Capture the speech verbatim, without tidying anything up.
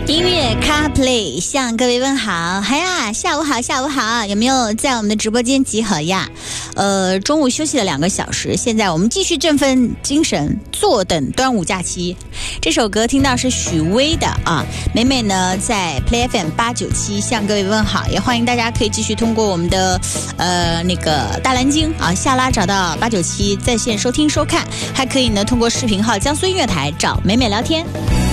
音乐 CarPlay 向各位问好，嗨呀，下午好，下午好，有没有在我们的直播间集合呀？呃，中午休息了两个小时，现在我们继续振奋精神，坐等端午假期。这首歌听到是许巍的啊，美美呢在 Play F M 八九七向各位问好，也欢迎大家可以继续通过我们的呃那个大蓝鲸啊下拉找到八九七在线收听收看，还可以呢通过视频号江苏音乐台找美美聊天。